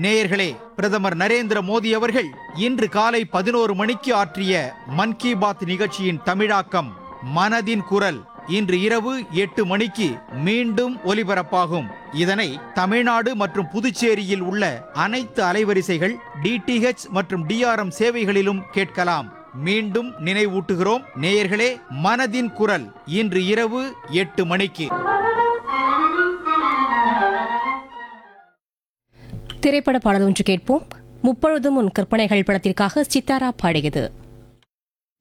நேயர்களே, பிரதமர் நரேந்திர மோடி அவர்கள் இன்று காலை 11 மணிக்கு ஆற்றிய மன் கி பாத் நிகழ்ச்சியின் தமிழாக்கம் மனதின் குரல் இன்று இரவு 8 மணிக்கு மீண்டும் ஒலிபரப்பாகும். இதனை தமிழ்நாடு மற்றும் புதுச்சேரியில் உள்ள அனைத்து அலைவரிசைகள் DTH மற்றும் DRM சேவைகளிலும் கேட்கலாம். மீண்டும் நினைவூட்டுகிறோம் நேயர்களே, மனதின் குரல் இன்று இரவு 8 மணிக்கு. திரைப்பட பாடல் ஒன்று கேட்போம். முப்பொழுதும் உன் கற்பனைகள் படத்திற்காக சித்தாரா பாடியது.